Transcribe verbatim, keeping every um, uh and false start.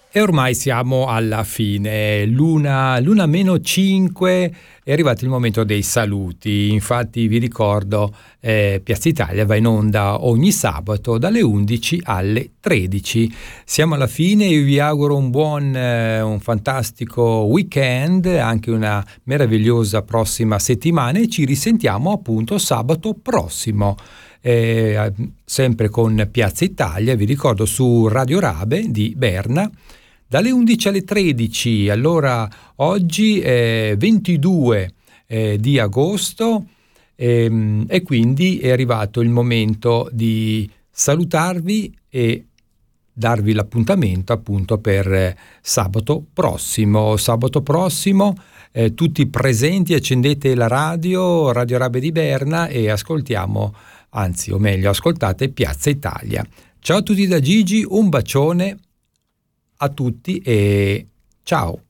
E ormai siamo alla fine, l'una, l'una meno cinque, è arrivato il momento dei saluti. Infatti vi ricordo, eh, Piazza Italia va in onda ogni sabato dalle undici alle tredici. Siamo alla fine, io vi auguro un buon, eh, un fantastico weekend, anche una meravigliosa prossima settimana e ci risentiamo appunto sabato prossimo. Eh, sempre con Piazza Italia, vi ricordo su Radio Rabe di Berna dalle undici alle tredici. Allora oggi è ventidue eh, di agosto ehm, e quindi è arrivato il momento di salutarvi e darvi l'appuntamento appunto per eh, sabato prossimo. Sabato prossimo eh, tutti presenti, accendete la radio, Radio Rabe di Berna e ascoltiamo, anzi o meglio ascoltate Piazza Italia. Ciao a tutti da Gigi, un bacione a tutti e ciao.